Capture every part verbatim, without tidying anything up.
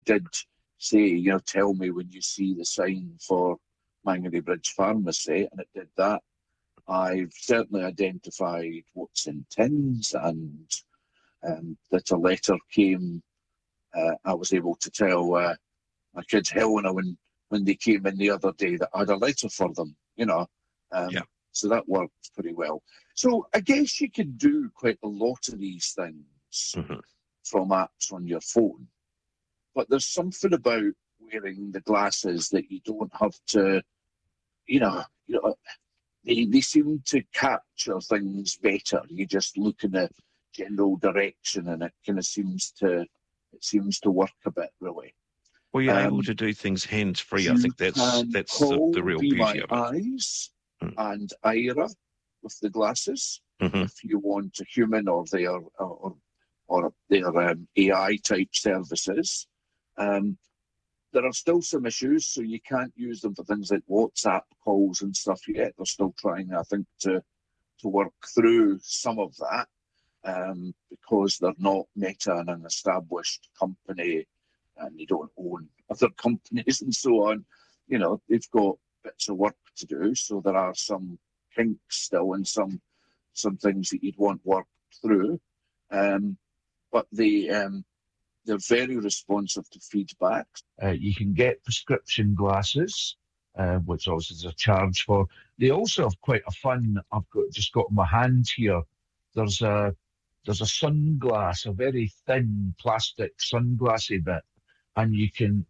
did say, you know, tell me when you see the sign for Mangere Bridge Pharmacy, and it did that. I've certainly identified what's in tins, and um, that a letter came. Uh, I was able to tell uh, my kids Helena when, when they came in the other day that I had a letter for them, you know. Um, yeah. So that worked pretty well. So I guess you can do quite a lot of these things Mm-hmm. from apps on your phone. But there's something about wearing the glasses that you don't have to, you know, you know, they, they seem to capture things better. You just look in a general direction and it kind of seems to, it seems to work a bit, really. Well, you're Um, able to do things hands-free. I think that's can that's the, Paul the real be beauty my of it. eyes Mm. and Ira with the glasses. Mm-hmm. If you want a human or their or or their um, A I type services, um, there are still some issues, so you can't use them for things like WhatsApp calls and stuff yet. They're still trying, I think, to to work through some of that um, because they're not Meta and an established company, and they don't own other companies and so on. You know, they've got bits of work to do, so there are some kinks still and some some things that you'd want worked through. Um, but they, um, they're very responsive to feedback. Uh, you can get prescription glasses, uh, which obviously there's a charge for. They also have quite a fun, I've got just got in my hand here, there's a there's a sunglass, a very thin plastic sunglassy bit, and you can,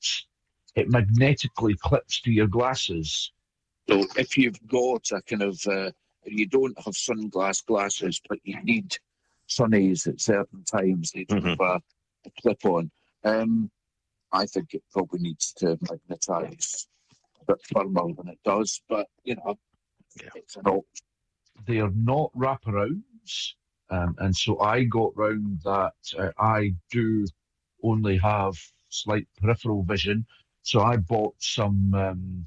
it magnetically clips to your glasses. So if you've got a kind of, uh, you don't have sunglass glasses, but you need sunnies at certain times, they don't Mm-hmm. have a, a clip on. Um, I think it probably needs to magnetise a bit firmer than it does, but, you know, Yeah. it's an option. They are not wraparounds, um, and so I got round that uh, I do only have slight peripheral vision, so I bought some... Um,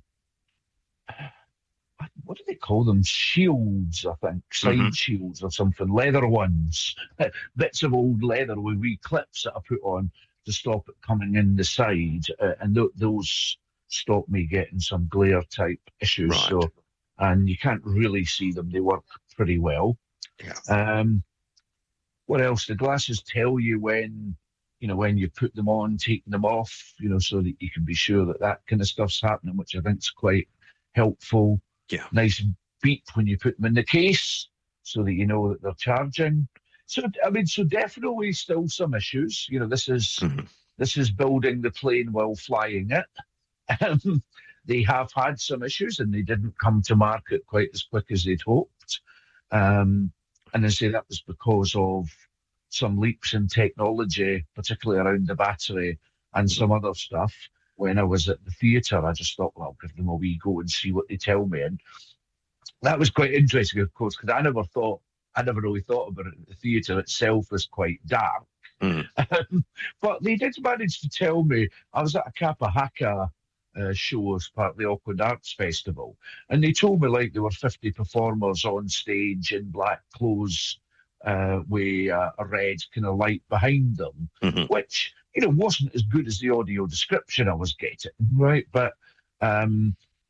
what do they call them? Shields, I think. Side Mm-hmm. shields or something. Leather ones. Bits of old leather with wee clips that I put on to stop it coming in the side. Uh, and th- those stop me getting some glare type issues. Right. So, and you can't really see them. They work pretty well. Yeah. Um, what else? The glasses tell you when, you know, when you put them on, taking them off, you know, so that you can be sure that that kind of stuff's happening, which I think is quite helpful. Yeah. Nice beep when you put them in the case so that you know that they're charging. So, I mean, so definitely still some issues. You know, this is Mm-hmm. this is building the plane while flying it. Um, they have had some issues and they didn't come to market quite as quick as they'd hoped. Um, and I say that was because of some leaps in technology, particularly around the battery and some other stuff. When I was at the theatre, I just thought, well, I'll give them a wee go and see what they tell me. And that was quite interesting, of course, because I never thought, I never really thought about it. The theatre itself was quite dark. Mm. Um, but they did manage to tell me, I was at a Kappa Haka uh, show as part of the Auckland Arts Festival, and they told me like there were fifty performers on stage in black clothes uh, with uh, a red kind of light behind them, Mm-hmm. which, you know, wasn't as good as the audio description I was getting, right? But um,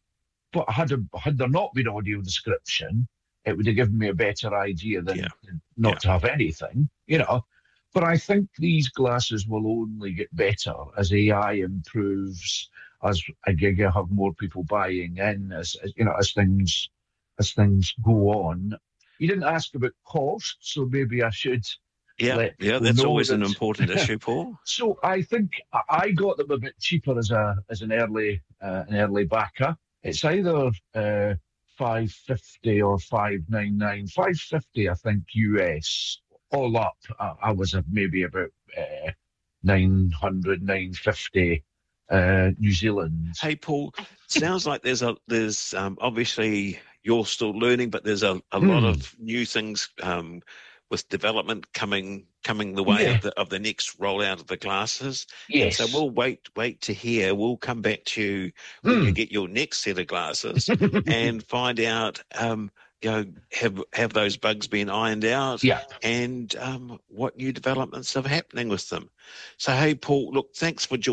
but had, a, had there not been audio description, it would have given me a better idea than Yeah. not Yeah. to have anything, you know. But I think these glasses will only get better as A I improves, as a Giga have more people buying in, as, as you know, as things as things go on. You didn't ask about cost, so maybe I should. Yeah, let yeah, people that's know always an that- important issue, Paul. So I think I- I got them a bit cheaper as a as an early uh, an early backer. It's either uh, five fifty or five ninety-nine. five fifty, I think, U S. All up, I, I was at maybe about uh, nine hundred, nine fifty uh, New Zealand. Hey, Paul, sounds like there's a there's um, obviously you're still learning, but there's a, a lot Hmm. of new things um, with development coming coming the way Yeah. of the of the next rollout of the glasses. Yes. So we'll wait wait to hear. We'll come back to you when you Hmm. get your next set of glasses and find out. Um, you know, have have those bugs been ironed out? Yeah. And um, what new developments are happening with them? So, hey, Paul, look, thanks for joining.